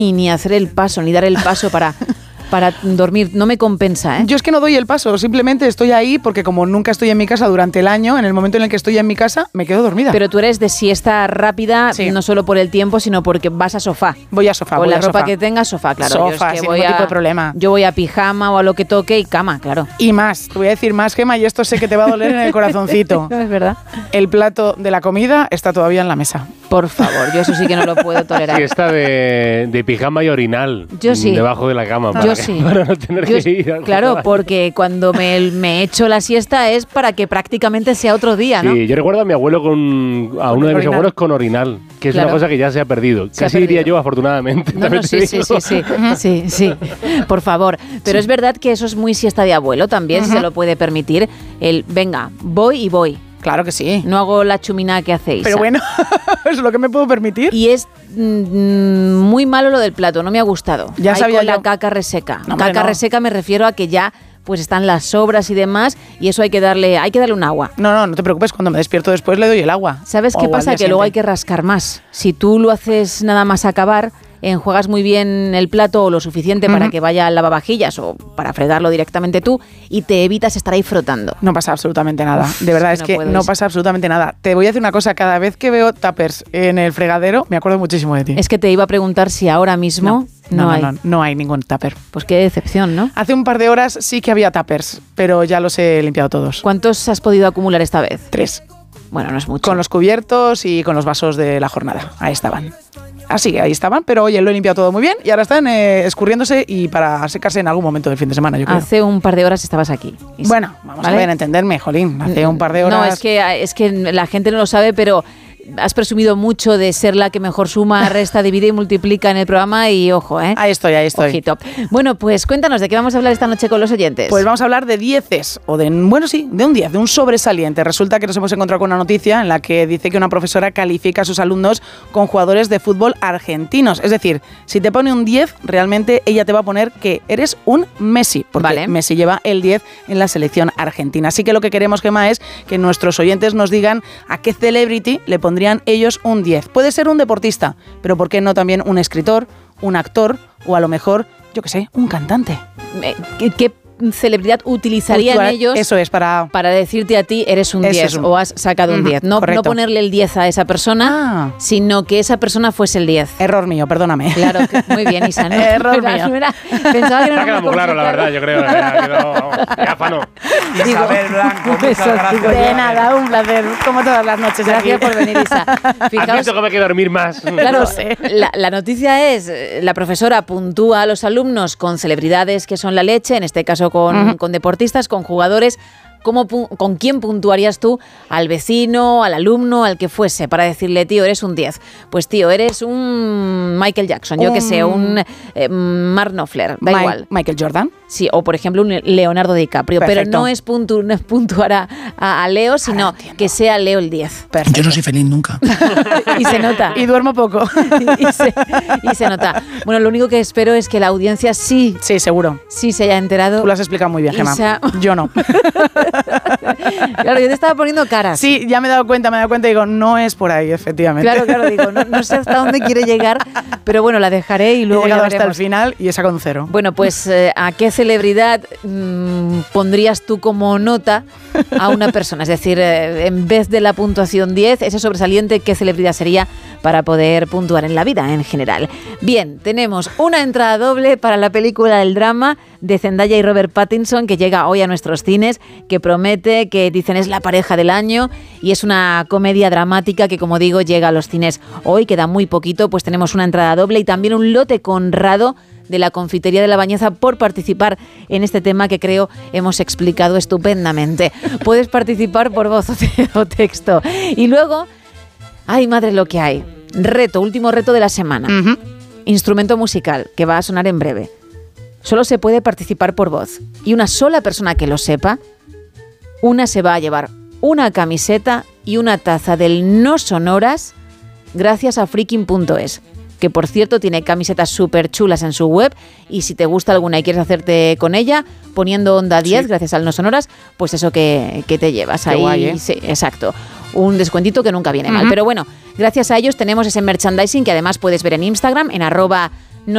y ni hacer el paso, ni dar el paso para dormir. No me compensa, ¿eh? Yo es que no doy el paso, simplemente estoy ahí porque como nunca estoy en mi casa durante el año, en el momento en el que estoy en mi casa, me quedo dormida. Pero tú eres de siesta rápida, sí. No solo por el tiempo, sino porque vas a sofá. Voy a sofá, con la ropa que tengas, sofá, claro. Sofá, sin ningún tipo de problema. Yo voy a pijama o a lo que toque y cama, claro. Y más, te voy a decir más, Gemma, y esto sé que te va a doler en el corazoncito. Es verdad. El plato de la comida está todavía en la mesa. Por favor, yo eso sí que no lo puedo tolerar. Siesta de pijama y orinal. Yo sí. Debajo de la cama. Yo sí. Para no tener que ir al claro, porque cuando me echo la siesta es para que prácticamente sea otro día, ¿no? Sí, yo recuerdo a mi abuelo a uno de mis abuelos con orinal, que es una cosa que ya se ha perdido. Casi diría yo, afortunadamente. No, sí. Por favor. Pero es verdad que eso es muy siesta de abuelo también, si se lo puede permitir. Venga, voy y voy. Claro que sí. No hago la chumina que hacéis. Pero bueno, es lo que me puedo permitir. Y es muy malo lo del plato, no me ha gustado. Ya sabía con yo. La caca reseca. No, caca reseca me refiero a que ya pues están las sobras y demás, y eso hay que darle un agua. No te preocupes, cuando me despierto después le doy el agua. ¿Sabes qué pasa? Que luego hay que rascar más. Si tú lo haces nada más acabar, enjuagas muy bien el plato o lo suficiente para que vaya al lavavajillas o para fregarlo directamente tú y te evitas estar ahí frotando. No pasa absolutamente nada. De verdad, es que no pasa absolutamente nada. Te voy a decir una cosa, cada vez que veo tuppers en el fregadero, me acuerdo muchísimo de ti. Es que te iba a preguntar si ahora mismo no hay ningún tupper. Pues qué decepción, ¿no? Hace un par de horas sí que había tuppers, pero ya los he limpiado todos. ¿Cuántos has podido acumular esta vez? 3. Bueno, no es mucho. Con los cubiertos y con los vasos de la jornada. Ahí estaban. Así, ahí estaban, pero oye, lo he limpiado todo muy bien y ahora están escurriéndose y para secarse en algún momento del fin de semana, yo creo. Hace un par de horas estabas aquí. Bueno, vamos a ver, entenderme, jolín. Hace un par de horas... No, es que la gente no lo sabe, pero has presumido mucho de ser la que mejor suma, resta, divide y multiplica en el programa y ojo, ¿eh? Ahí estoy. Ojito. Bueno, pues cuéntanos, ¿de qué vamos a hablar esta noche con los oyentes? Pues vamos a hablar de dieces, de un 10, de un sobresaliente. Resulta que nos hemos encontrado con una noticia en la que dice que una profesora califica a sus alumnos con jugadores de fútbol argentinos. Es decir, si te pone un 10, realmente ella te va a poner que eres un Messi, porque Messi lleva el 10 en la selección argentina. Así que lo que queremos, Gemma, es que nuestros oyentes nos digan a qué celebrity le pondrían ellos un 10. Puede ser un deportista, pero ¿por qué no también un escritor, un actor o a lo mejor, yo qué sé, un cantante? ¿Qué celebridad utilizarían ellos? Eso es, para decirte a ti eres un 10 o has sacado un 10. No ponerle el 10 a esa persona, sino que esa persona fuese el 10. Error mío, perdóname. Claro, muy bien, Isa, ¿no? Error mío. Pensaba que no ha quedado muy claro, la verdad, yo creo. Diáfano. Isabel Blanco, muchas gracias. De nada, un placer, como todas las noches. Gracias por venir, Isa. Fijaos, has visto que me hay que dormir más. Claro, la noticia es, la profesora puntúa a los alumnos con celebridades que son la leche, en este caso con deportistas, con jugadores. ¿Con quién puntuarías tú al vecino, al alumno, al que fuese, para decirle, tío, eres un 10? Pues, tío, eres un Michael Jackson, yo que sé, un Mark Knopfler, da igual. Michael Jordan. Sí, o por ejemplo un Leonardo DiCaprio. Perfecto. Pero no es puntuar a Leo, sino que sea Leo el 10. Perfecto. Yo no soy feliz nunca. Y se nota. Y duermo poco. y se nota. Bueno, lo único que espero es que la audiencia sí, seguro, sí se haya enterado. Tú lo has explicado muy bien, Gemma. Yo no. Claro, yo te estaba poniendo caras. Sí, ya me he dado cuenta y digo, no es por ahí, efectivamente. Claro, digo, no sé hasta dónde quiere llegar, pero bueno, la dejaré y luego he llegado ya hasta el final y he sacado un 0. Bueno, pues ¿a qué celebridad pondrías tú como nota a una persona? Es decir, en vez de la puntuación 10, ese sobresaliente, ¿qué celebridad sería para poder puntuar en la vida en general? Bien, tenemos una entrada doble para la película del drama de Zendaya y Robert Pattinson, que llega hoy a nuestros cines, que promete, que dicen es la pareja del año, y es una comedia dramática que, como digo, llega a los cines hoy, queda muy poquito, pues tenemos una entrada doble y también un lote conrado de la Confitería de la Bañeza por participar en este tema que creo hemos explicado estupendamente. Puedes participar por voz o texto. Y luego, ay madre lo que hay, último reto de la semana. Instrumento musical, que va a sonar en breve. Solo se puede participar por voz y una sola persona que lo sepa, una se va a llevar una camiseta y una taza del No Sonoras gracias a freaking.es, que por cierto tiene camisetas súper chulas en su web, y si te gusta alguna y quieres hacerte con ella, poniendo Onda 10 gracias al No Sonoras, pues eso que te llevas. Qué ahí. Guay, ¿eh? Sí, exacto. Un descuentito que nunca viene mal. Pero bueno, gracias a ellos tenemos ese merchandising que además puedes ver en Instagram, en